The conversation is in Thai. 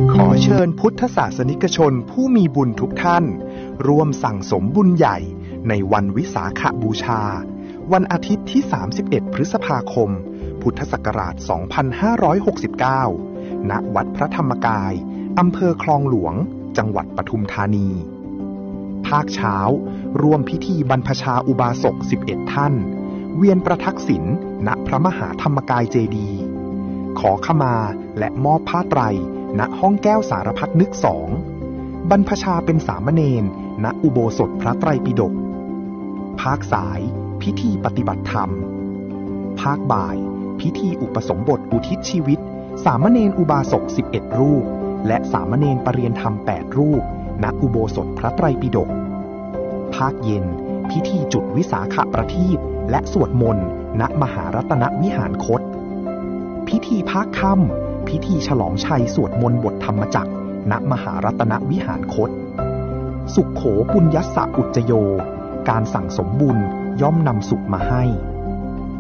ขอเชิญพุทธศาสนิกชนผู้มีบุญทุกท่านร่วมสั่งสมบุญใหญ่ในวันวิสาขบูชาวันอาทิตย์ที่31พฤษภาคมพุทธศักราช2569ณวัดพระธรรมกายอำเภอคลองหลวงจังหวัดปทุมธานีภาคเช้าร่วมพิธีบรรพชาอุบาสก11ท่านเวียนประทักษิณณพระมหาธรรมกายเจดีย์ขอขมาและมอบผ้าไตรณห้องแก้วสารพัดนึก2บรรพชาเป็นสามเณรณอุโบสถพระไตรปิฎกภาคสายพิธีปฏิบัติธรรมภาคบ่ายพิธีอุปสมบทอุทิศชีวิตสามเณรอุบาสก11รูปและสามเณรปรริยนธรรม8รูปณอุโบสถพระไตรปิฎกภาคเย็นพิธีจุดวิสาขประทีปและสวดมนต์ณมหารัตนวิหารคตพิธีภาคค่ำพิธีฉลองชัยสวดมนต์บทธรรมจักรณมหารัตนวิหารคตสุขโขปุญญัสสะอุจจโยการสั่งสมบุญย่อมนำสุขมาให้